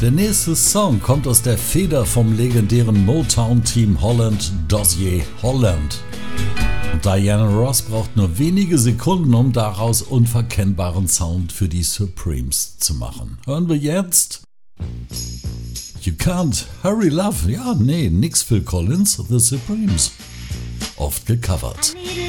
Der nächste Song kommt aus der Feder vom legendären Motown-Team Holland, Dozier Holland. Diana Ross braucht nur wenige Sekunden, um daraus unverkennbaren Sound für die Supremes zu machen. Hören wir jetzt You Can't Hurry Love. Ja, nee, nix Phil Collins, The Supremes. Oft gecovert.